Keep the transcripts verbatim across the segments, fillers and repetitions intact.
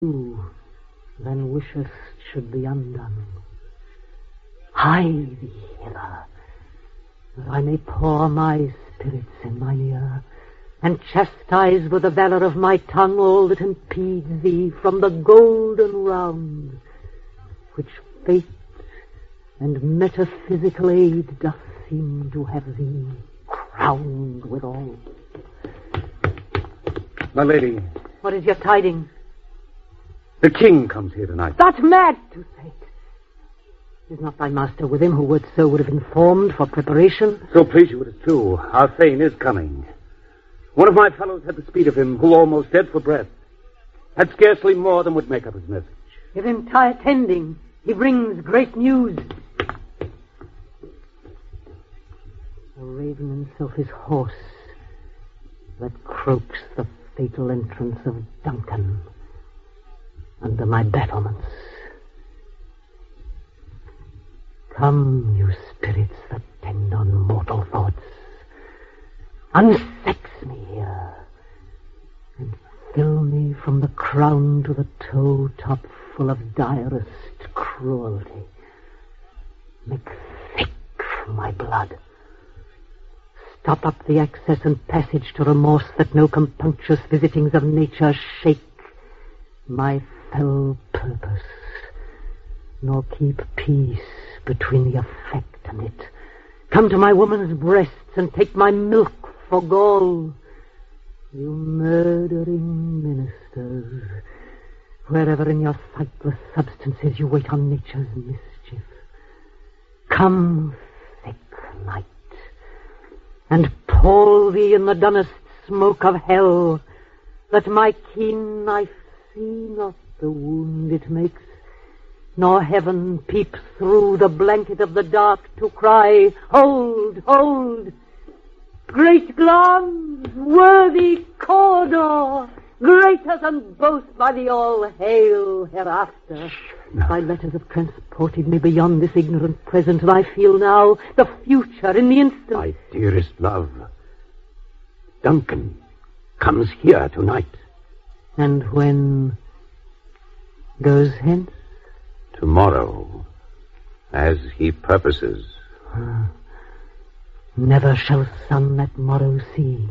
Who then wishest should be undone. Hie thee hither, that I may pour my spirits in mine ear, and chastise with the valour of my tongue all that impedes thee from the golden round, which fate and metaphysical aid doth seem to have thee crowned withal. My lady. What is your tidings? The king comes here tonight. That's mad to say it. Is not thy master with him, who would so would have informed for preparation? So please you, it is true. Our Thane is coming. One of my fellows had the speed of him, who almost dead for breath. Had scarcely more than would make up his message. Give him tie tending. He brings great news. A raven himself is horse that croaks the fatal entrance of Duncan under my battlements. Come, you spirits that tend on mortal thoughts, unsex me here, and fill me from the crown to the toe top full of direst cruelty. Make thick my blood. Stop up the access and passage to remorse, that no compunctious visitings of nature shake my fell purpose, nor keep peace between the affect and it. Come to my woman's breasts and take my milk for gall, you murdering ministers, wherever in your sightless substances you wait on nature's mischief. Come, thick night, and pall thee in the dunnest smoke of hell, that my keen knife see not the wound it makes, nor heaven peeps through the blanket of the dark to cry, hold, hold, great Glamis, worthy Cawdor, greater than both by the all-hail hereafter. No. Thy letters have transported me beyond this ignorant present, and I feel now the future in the instant. My dearest love, Duncan comes here tonight. And when goes hence? Tomorrow, as he purposes. Ah, never shall sun that morrow see.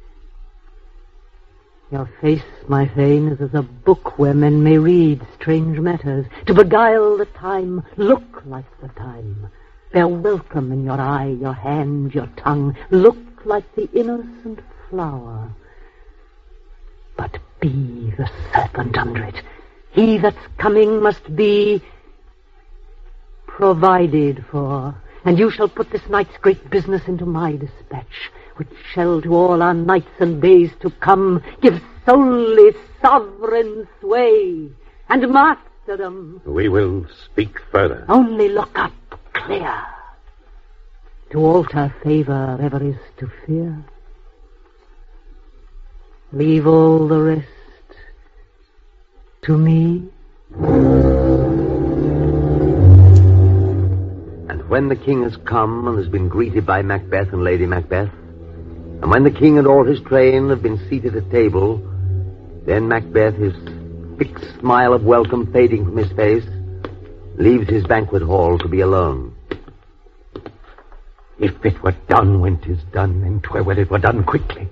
Your face, my Thane, is as a book where men may read strange matters. To beguile the time, look like the time. Bear welcome in your eye, your hand, your tongue. Look like the innocent flower. But be the serpent under it. He that's coming must be provided for, and you shall put this night's great business into my dispatch, which shall to all our nights and days to come give solely sovereign sway and masterdom. We will speak further. Only look up clear. To alter favour ever is to fear. Leave all the rest to me. And when the king has come and has been greeted by Macbeth and Lady Macbeth, and when the king and all his train have been seated at table, then Macbeth, his fixed smile of welcome fading from his face, leaves his banquet hall to be alone. If it were done when 'tis done, then 'twere well it were done quickly.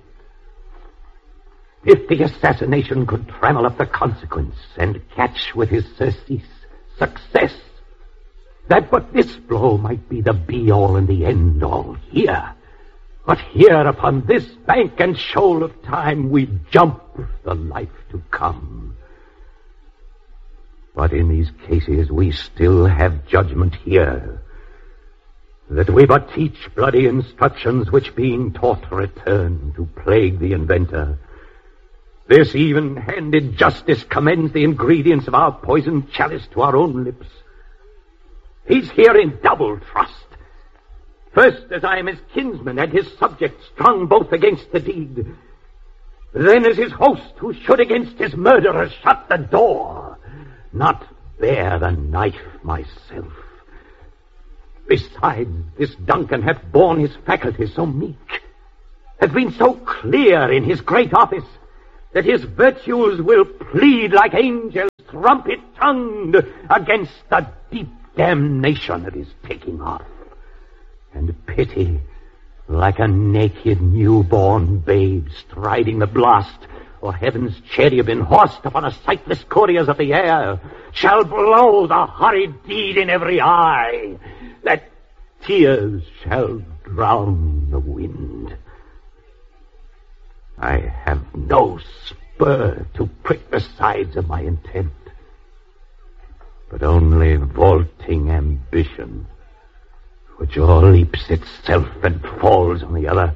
If the assassination could trammel up the consequence and catch with his surcease success, that but this blow might be the be-all and the end-all here. But here upon this bank and shoal of time we jump the life to come. But in these cases we still have judgment here, that we but teach bloody instructions which being taught return to plague the inventor. This even-handed justice commends the ingredients of our poisoned chalice to our own lips. He's here in double trust. First, as I am his kinsman and his subject, strung both against the deed. Then as his host, who should against his murderer shut the door, not bear the knife myself. Besides, this Duncan hath borne his faculties so meek, hath been so clear in his great office, that his virtues will plead like angels trumpet-tongued against the deep damnation that is taking off. And pity, like a naked newborn babe striding the blast, or heaven's cherubim horsed upon a sightless couriers of the air, shall blow the horrid deed in every eye, that tears shall drown the wind. I have no spur to prick the sides of my intent, but only vaulting ambition, which o'erleaps itself and falls on the other.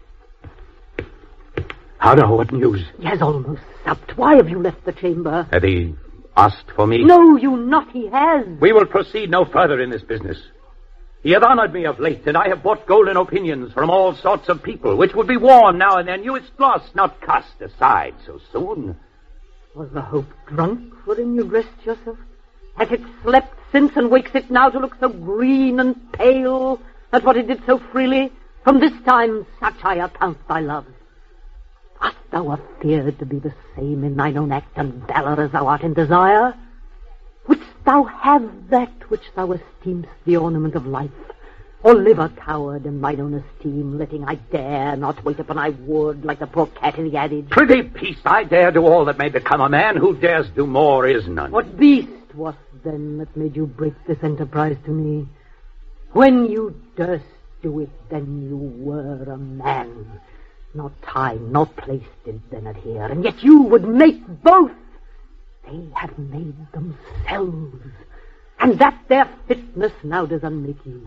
How now, what news? He has almost supped. Why have you left the chamber? Had he asked for me? No, you not. He has. We will proceed no further in this business. He hath honored me of late, and I have bought golden opinions from all sorts of people, which would be worn now and then, newest lost, not cast aside so soon. Was the hope drunk wherein you dressed yourself? Has it slept since and wakes it now to look so green and pale at what it did so freely? From this time such I account thy love. Art thou afeared to be the same in thine own act and valor as thou art in desire? Wouldst thou have that which thou esteem'st the ornament of life, or live a coward in thine own esteem, letting I dare not wait upon I would, like the poor cat in the adage? Prithee, peace, I dare do all that may become a man. Who dares do more is none. What beast was then that made you break this enterprise to me? When you durst do it, then you were a man. Nor time nor place did then adhere, and yet you would make both. They have made themselves, and that their fitness now does unmake you.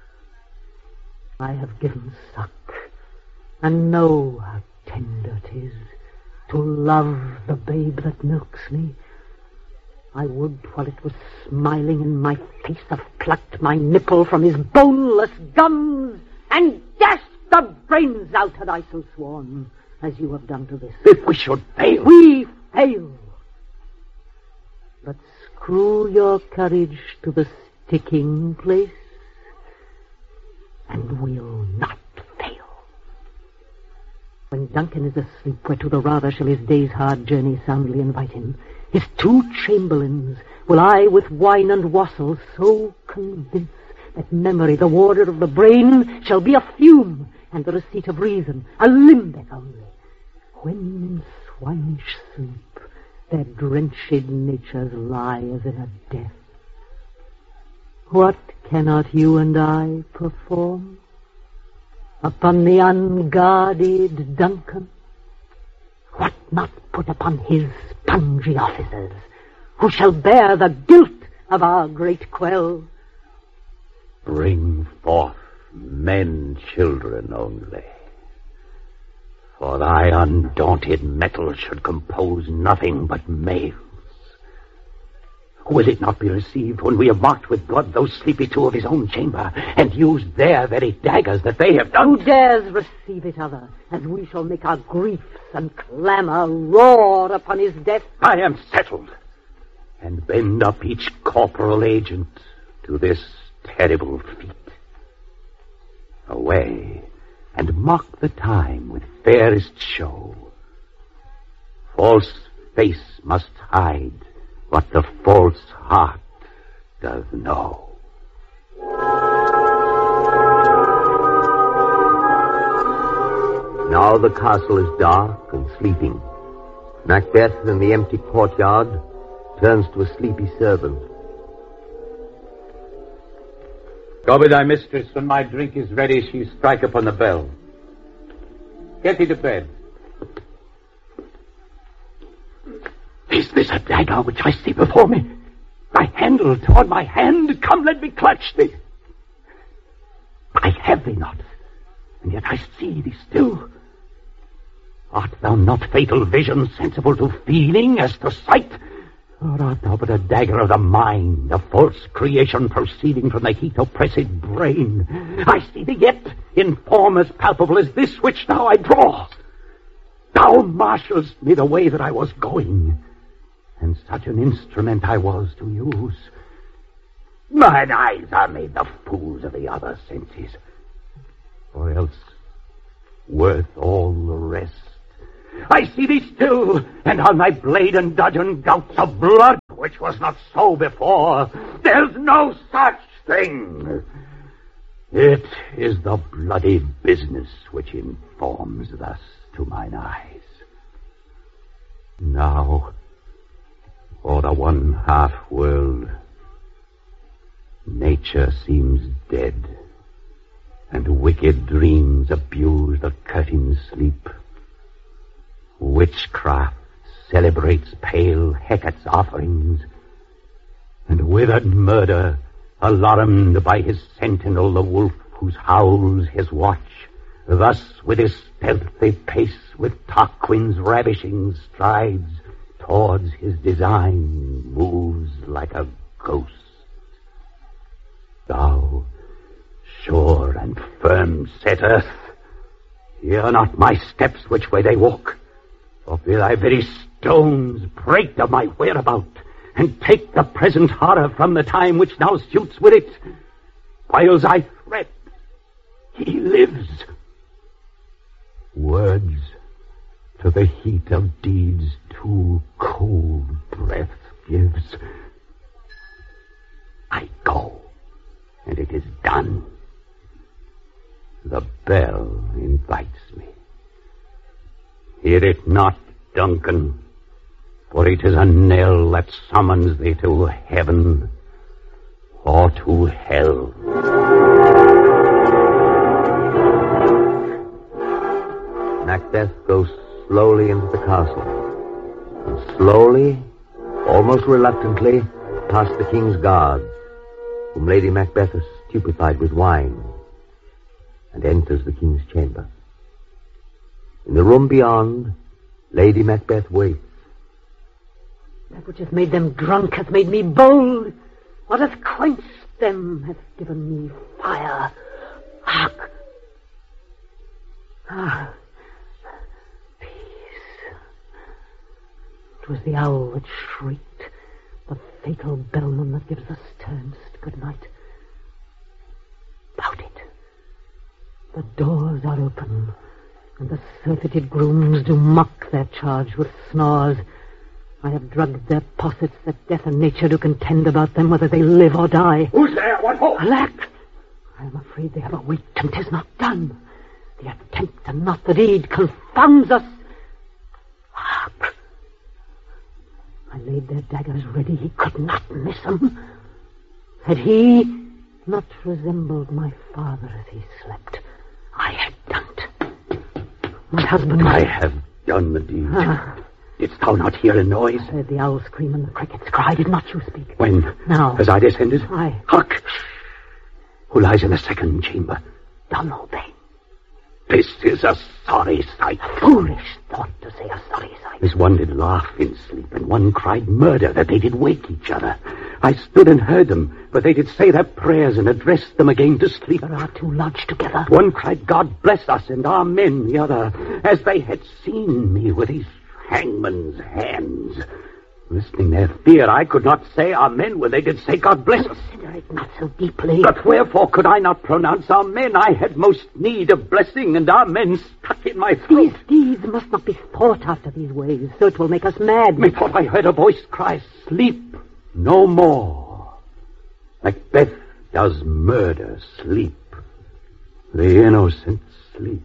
I have given suck, and know how tender 'tis to love the babe that milks me. I would, while it was smiling in my face, have plucked my nipple from his boneless gums and dashed the brains out had I so sworn, as you have done to this. If we should fail. We fail. But screw your courage to the sticking place, and we'll not fail. When Duncan is asleep, where to the rather shall his day's hard journey soundly invite him, his two chamberlains will I with wine and wassail so convince that memory, the warder of the brain, shall be a fume, and the receipt of reason a limbeck only, when in swinish sleep their drenched natures lie as in a death. What cannot you and I perform upon the unguarded Duncan? What not put upon his spongy officers, who shall bear the guilt of our great quell? Bring forth men children only, for thy undaunted mettle should compose nothing but males. Will it not be received when we have marked with blood those sleepy two of his own chamber, and used their very daggers that they have done? Who dares receive it other, as we shall make our griefs and clamour roar upon his death? I am settled, and bend up each corporal agent to this terrible feat. Away, and mock the time with fairest show. False face must hide what the false heart does know. Now the castle is dark and sleeping. Macbeth in the empty courtyard turns to a sleepy servant. Go with thy mistress. When my drink is ready, she strike upon the bell. Get thee to bed. Is this a dagger which I see before me? Thy handle toward my hand. Come, let me clutch thee. I have thee not, and yet I see thee still. Art thou not fatal vision, sensible to feeling as to sight? Or art thou but a dagger of the mind, a false creation proceeding from the heat oppressed brain? I see thee yet, in form as palpable as this which now I draw. Thou marshalst me the way that I was going, and such an instrument I was to use. Mine eyes are made the fools of the other senses, or else worth all the rest. I see thee still, and on thy blade and dudgeon gouts of blood which was not so before. There's no such thing. It is the bloody business which informs thus to mine eyes. Now, for the one half world, nature seems dead, and wicked dreams abuse the curtain's sleep. Witchcraft celebrates pale Hecate's offerings, and withered murder, alarmed by his sentinel, the wolf whose howls his watch, thus with his stealthy pace, with Tarquin's ravishing strides, towards his design moves like a ghost. Thou, sure and firm set earth, hear not my steps which way they walk, or feel thy very stones break of my whereabout, and take the present horror from the time which now suits with it. Whiles I fret, he lives. Words to the heat of deeds too cold breath gives. I go, and it is done. The bell invites me. Hear it not, Duncan, for it is a knell that summons thee to heaven or to hell. Macbeth goes slowly into the castle, and slowly, almost reluctantly, past the king's guard, whom Lady Macbeth is stupefied with wine, and enters the king's chamber. In the room beyond, Lady Macbeth waits. That which hath made them drunk hath made me bold. What hath quenched them hath given me fire. Hark! Ah, peace. It was the owl that shrieked, the fatal bellman that gives the sternest good night. Bout it. The doors are open, and the surfeited grooms do mock their charge with snores. I have drugged their possets that death and nature do contend about them, whether they live or die. Who's there? What for? Alack! I am afraid they have awaked, and 'tis not done. The attempt and not the deed confounds us. Hark! I laid their daggers ready. He could not miss them. Had he not resembled my father as he slept, I had done it. My husband... I have done the deed. Ah. Didst thou not hear a noise? I heard the owl scream and the crickets cry. Did not you speak? When? Now. As I descended? Aye. Hark! Who lies in the second chamber? Dunloping. This is a sorry sight. Foolish thought to say a sorry sight. As one did laugh in sleep, and one cried murder, that they did wake each other. I stood and heard them, but they did say their prayers and addressed them again to sleep. There are two lodged together. One cried, God bless us and our men, the other, as they had seen me with his hangman's hands. Listening their fear, I could not say amen when they did say God bless us. Consider it not so deeply. But wherefore could I not pronounce amen? I had most need of blessing, and amen stuck in my throat. These deeds must not be thought after these ways, so it will make us mad. Methought I heard a voice cry, sleep no more. Macbeth does murder sleep. The innocent sleep.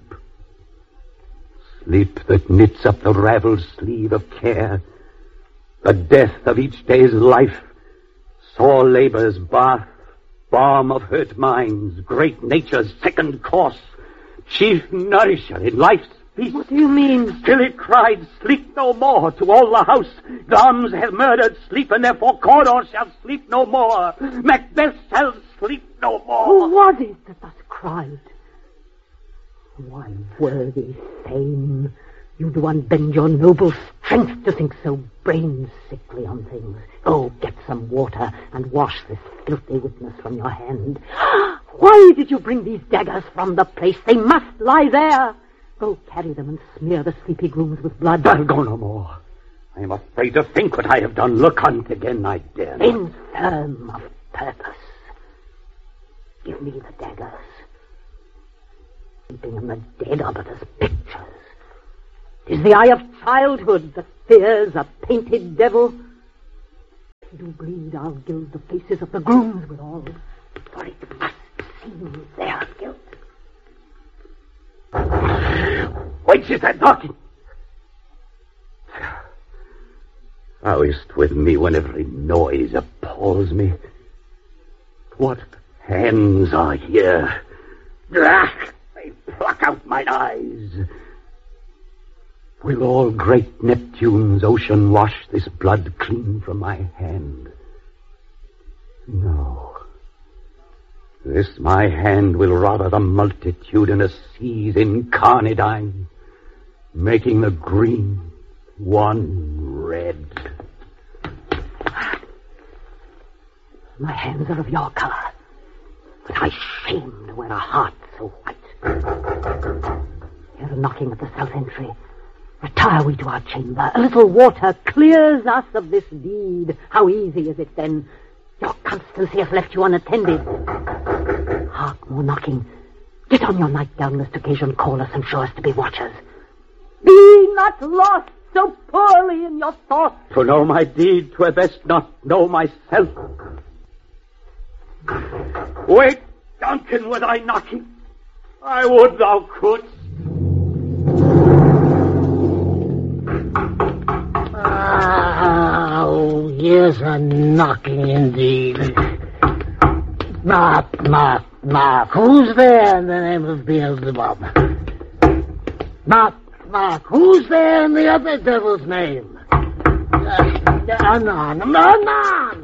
Sleep that knits up the raveled sleeve of care. The death of each day's life, sore labor's bath, balm of hurt minds, great nature's second course, chief nourisher in life's feast. What do you mean? Still it cried, sleep no more to all the house. Glamis hath murdered sleep, and therefore Cawdor shall sleep no more. Macbeth shall sleep no more. Who was it that thus cried? Why, worthy Thane, you do unbend your noble strength to think so brain-sickly on things. Go, get some water and wash this filthy witness from your hand. Why did you bring these daggers from the place? They must lie there. Go, carry them and smear the sleepy grooms with blood. I'll go no more. I am afraid to think what I have done. Look on't again, I dare not. Infirm of purpose. Give me the daggers. Sleeping and the dead are but as pictures. 'Tis the eye of childhood that fears a painted devil. he do bleed, I'll gild the faces of the grooms withal, for it must seem their guilt. Whence is that knocking? Thou is't with me when every noise appalls me. What hands are here? Ah, they pluck out mine eyes. Will all great Neptune's ocean wash this blood clean from my hand? No. This my hand will rather the multitudinous seas incarnadine, making the green one red. My hands are of your color, but I shame to wear a heart so white. Hear the knocking at the south entry. Retire we to our chamber. A little water clears us of this deed. How easy is it then? Your constancy has left you unattended. Hark, more knocking. Get on your nightgown lest occasion call us and show us to be watchers. Be not lost so poorly in your thoughts. To know my deed, 'twere best not know myself. Wake, Duncan, with thy knocking. I would thou couldst. Oh, here's a knocking indeed. Knock, knock, knock. Who's there in the name of Beelzebub? Knock, knock. Who's there in the other devil's name? Uh, anon, anon.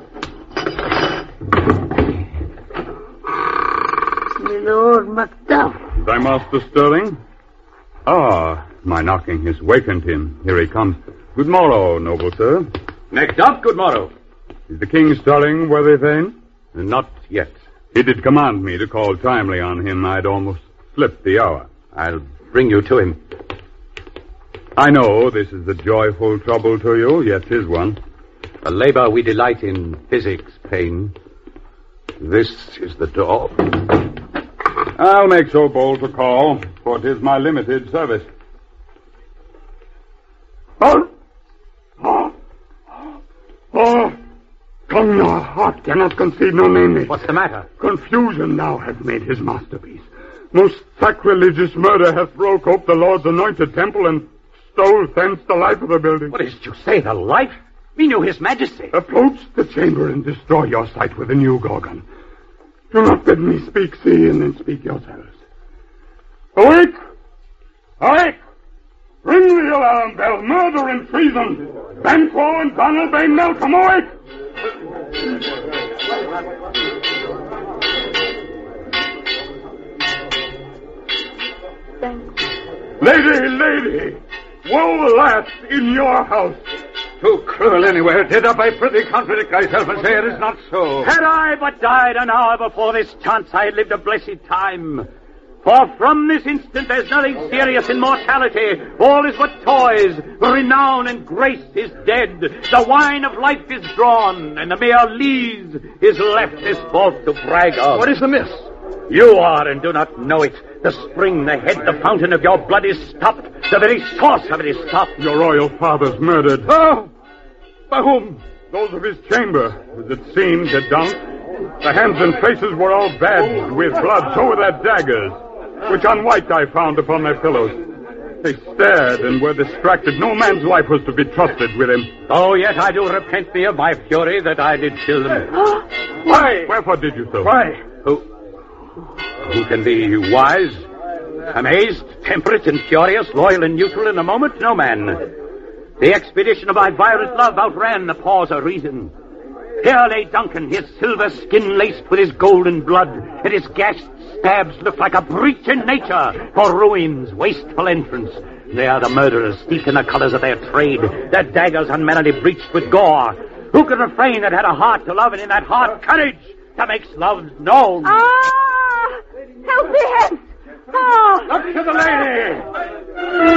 Lord Macduff. Thy master stirring? Ah, my knocking has wakened him. Here he comes. Good morrow, noble sir. Macduff, good morrow. Is the king stirring, worthy Thane? Not yet. He did command me to call timely on him. I'd almost slipped the hour. I'll bring you to him. I know this is a joyful trouble to you, yet 'tis one. A labor we delight in, physics, pain. This is the door. I'll make so bold to call, for 'tis my limited service. Oh! Oh! Oh! Come, your heart cannot conceive no namely. What's the matter? Confusion now hath made his masterpiece. Most sacrilegious murder hath broke ope the Lord's anointed temple and stole thence the life of the building. What is it you say, the life? We knew his majesty. Approach the chamber and destroy your sight with a new Gorgon. Do not bid me speak, see, and then speak yourselves. Awake! Awake! Ring the alarm bell, murder and treason! Banquo and Donalbain Malcolm, awake! Lady, lady! Woe last in your house! Too cruel anywhere. Did I by prithee contradict thyself and say it is not so? Had I but died an hour before this chance, I had lived a blessed time. For from this instant there's nothing serious in mortality. All is but toys. Renown and grace is dead. The wine of life is drawn, and the mere lees is left as sport to brag of. What is amiss? You are and do not know it. The spring, the head, the fountain of your blood is stopped. The very source of it is stopped. Your royal father's murdered. Oh! By whom? Those of his chamber, as it seemed, had done. The hands and faces were all badged with blood, so were their daggers, which on white I found upon their pillows. They stared and were distracted. No man's life was to be trusted with him. Oh, yet I do repent me of my fury that I did kill them. Why? Wherefore did you so? Why? Who... Who can be wise, amazed, temperate and furious, loyal and neutral in a moment? No man. The expedition of my violent love outran the pause of reason. Here lay Duncan, his silver skin laced with his golden blood, and his gashed stabs looked like a breach in nature for ruin's wasteful entrance. They are the murderers, steeped in the colors of their trade, their daggers unmannerly breached with gore. Who could refrain that had a heart to love, and in that heart courage to make love known? Ah! Help me, hence! Ah! Up to the lady!